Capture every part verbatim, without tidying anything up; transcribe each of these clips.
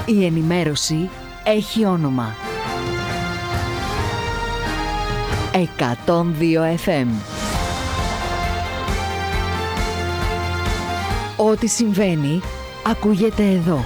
Η ενημέρωση έχει όνομα. εκατόν δύο εφ εμ. Ό,τι συμβαίνει, ακούγεται εδώ.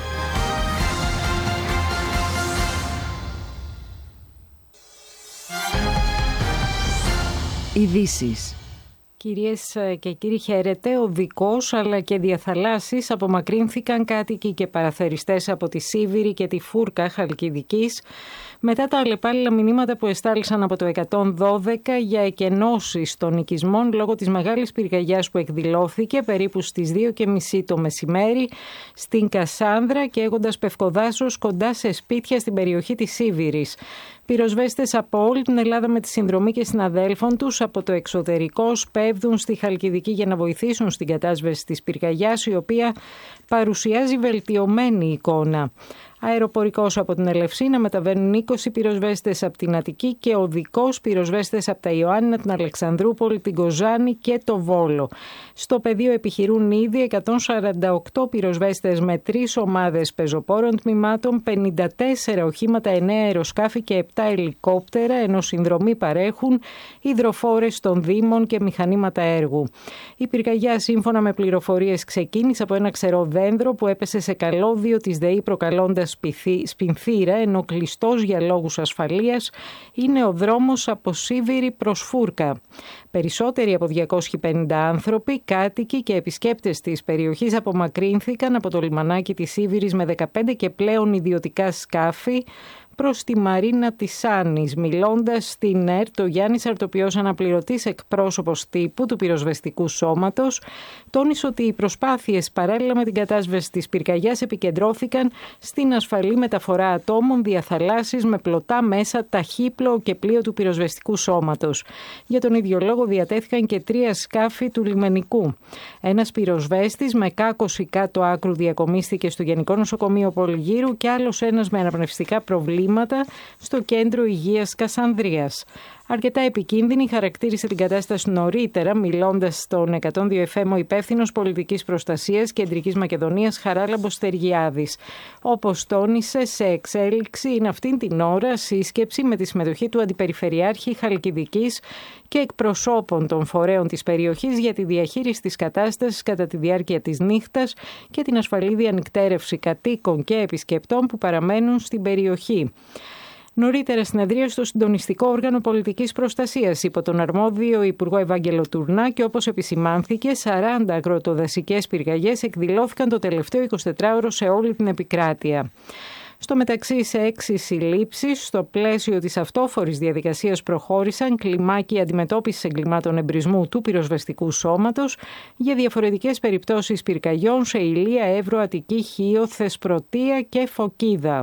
Ειδήσεις. Κυρίες και κύριοι, χαίρετε. Οδικός αλλά και διαθαλάσσης απομακρύνθηκαν κάτοικοι και παραθεριστές από τη Σίβηρη και τη Φούρκα Χαλκιδικής μετά τα αλλεπάλληλα μηνύματα που εστάλησαν από το εκατόν δώδεκα για εκενώσεις των οικισμών λόγω της μεγάλης πυρκαγιάς που εκδηλώθηκε περίπου στις δύο και μισή το μεσημέρι στην Κασάνδρα και έχοντας πευκοδάσος κοντά σε σπίτια στην περιοχή της Σίβηρης. Πυροσβέστες από όλη την Ελλάδα με τη συνδρομή και συναδέλφων τους από το εξωτερικό σπέβδουν στη Χαλκιδική για να βοηθήσουν στην κατάσβεση της πυρκαγιάς, η οποία παρουσιάζει βελτιωμένη εικόνα. Αεροπορικός από την Ελευσίνα μεταβαίνουν είκοσι πυροσβέστες από την Αττική και οδικός πυροσβέστες από τα Ιωάννινα, την Αλεξανδρούπολη, την Κοζάνη και το Βόλο. Στο πεδίο επιχειρούν ήδη εκατόν σαράντα οκτώ πυροσβέστες με τρεις ομάδες πεζοπόρων τμήματων, πενήντα τέσσερα οχήματα, εννέα αεροσκάφη και επτά ελικόπτερα, ενώ συνδρομή παρέχουν υδροφόρες των Δήμων και μηχανήματα έργου. Η πυρκαγιά, σύμφωνα με πληροφορίες, ξεκίνησε από ένα ξερό δέντρο που έπεσε σε καλώδιο της ΔΕΗ, προκαλώντας σπινθήρα, ενώ κλειστός για λόγους ασφαλείας είναι ο δρόμος από Σίβηρη προς Φούρκα. Περισσότεροι από διακόσιοι πενήντα άνθρωποι, κάτοικοι και επισκέπτες της περιοχής απομακρύνθηκαν από το λιμανάκι της Σίβηρης με δεκαπέντε και πλέον ιδιωτικά σκάφη προς τη Μαρίνα της Άνης. Μιλώντας στην ΕΡΤ, ο Γιάννης Αρτοπιός, αναπληρωτής εκπρόσωπος τύπου του πυροσβεστικού σώματος, τόνισε ότι οι προσπάθειες παράλληλα με την κατάσβεση της πυρκαγιάς επικεντρώθηκαν στην ασφαλή μεταφορά ατόμων διαθαλάσσης με πλωτά μέσα, ταχύπλοο και πλοίο του πυροσβεστικού σώματος. Για τον ίδιο λόγο διατέθηκαν και τρία σκάφη του λιμενικού. Ένας πυροσβέστης με κάκωση κάτω άκρου διακομίστηκε στο Γενικό Νοσοκομείο Πολυγύρου και άλλος ένας με αναπνευστικά προβλήματα στο Κέντρο Υγείας Κασανδρίας. Αρκετά επικίνδυνη χαρακτήρισε την κατάσταση νωρίτερα, μιλώντας στον εκατόν δύο εφ εμ ο υπεύθυνος πολιτικής προστασίας Κεντρικής Μακεδονίας Χαράλαμπος Τεργιάδης. Όπως τόνισε, σε εξέλιξη είναι αυτήν την ώρα σύσκεψη με τη συμμετοχή του Αντιπεριφερειάρχη Χαλκιδικής και εκπροσώπων των φορέων της περιοχής για τη διαχείριση της κατάστασης κατά τη διάρκεια της νύχτας και την ασφαλή διανυκτέρευση κατοίκων και επισκεπτών που παραμένουν στην περιοχή. Νωρίτερα συνεδρίασε στο συντονιστικό όργανο πολιτικής προστασίας υπό τον αρμόδιο Υπουργό Ευάγγελο Τουρνά και, όπως επισημάνθηκε, σαράντα αγροτοδασικές πυρκαγιές εκδηλώθηκαν το τελευταίο εικοσιτετράωρο σε όλη την επικράτεια. Στο μεταξύ, σε έξι συλλήψεις στο πλαίσιο της αυτόφορης διαδικασίας προχώρησαν κλιμάκια αντιμετώπισης εγκλημάτων εμπρισμού του πυροσβεστικού σώματος για διαφορετικές περιπτώσεις πυρκαγιών σε Ηλία, Εύρο, Αττική, Χίο, Θεσπρωτεία και Φωκίδα.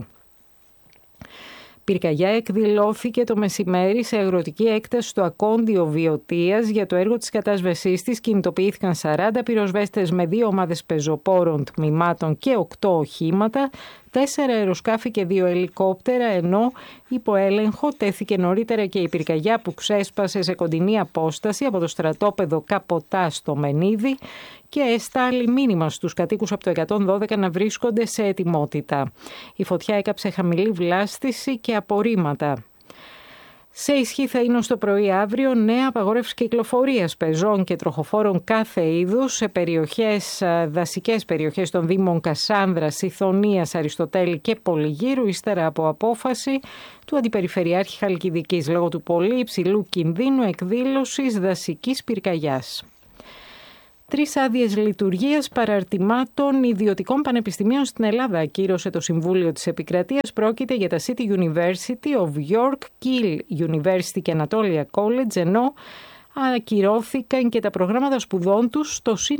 Πυρκαγιά εκδηλώθηκε το μεσημέρι σε αγροτική έκταση στο Ακόντιο Βιωτίας. Για το έργο της κατάσβεσής της κινητοποιήθηκαν σαράντα πυροσβέστες με δύο ομάδες πεζοπόρων τμήματων και οκτώ οχήματα, τέσσερα αεροσκάφη και δύο ελικόπτερα, ενώ υπό έλεγχο τέθηκε νωρίτερα και η πυρκαγιά που ξέσπασε σε κοντινή απόσταση από το στρατόπεδο Καποτά στο Μενίδη και εστάλει μήνυμα στους κατοίκους από το εκατόν δώδεκα να βρίσκονται σε ετοιμότητα. Η φωτιά έκαψε χαμηλή βλάστηση και απορρίμματα. Σε ισχύ θα είναι ως το πρωί αύριο νέα απαγόρευση κυκλοφορίας πεζών και τροχοφόρων κάθε είδους σε περιοχές, δασικές περιοχές των Δήμων Κασάνδρας, Ιθωνίας, Αριστοτέλη και Πολυγύρου, ύστερα από απόφαση του Αντιπεριφερειάρχη Χαλκιδικής λόγω του πολύ υψηλού κινδύνου εκδήλωσης δασικής πυρκαγιάς. Τρεις άδειες λειτουργίας παραρτημάτων ιδιωτικών πανεπιστημίων στην Ελλάδα ακύρωσε το Συμβούλιο της Επικρατείας. Πρόκειται για τα City University of York, Kiel University και Anatolia College, ενώ ακυρώθηκαν και τα προγράμματα σπουδών τους στο